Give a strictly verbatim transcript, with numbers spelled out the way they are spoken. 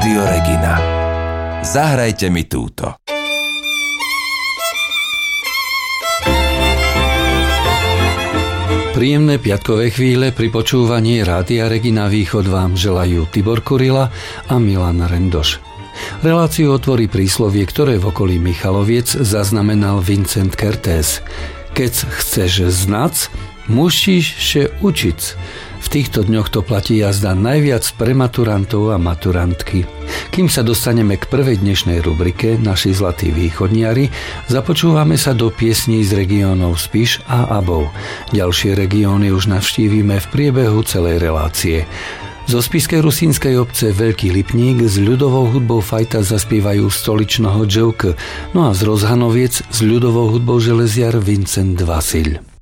Rádio Regina. Zahrajte mi túto. Príjemné piatkové chvíle pri počúvaní Rádia Regina Východ vám želajú Tibor Kurila a Milan Rendoš. Reláciu otvorí príslovie, ktoré v okolí Michaloviec zaznamenal Vincent Kertész. Keď chceš znať, musíš še učiť. V týchto dňoch to platí jazda najviac pre maturantov a maturantky. Kým sa dostaneme k prvej dnešnej rubrike Naši zlatí východniari, započúvame sa do piesní z regiónov Spiš a Abov. Ďalšie regióny už navštívime v priebehu celej relácie. Zo spišskej rusínskej obce Veľký Lipník s ľudovou hudbou Fajta zaspievajú Stoličnoho Dževk, no a z Rozhanoviec s ľudovou hudbou železiar Vincent Vasil.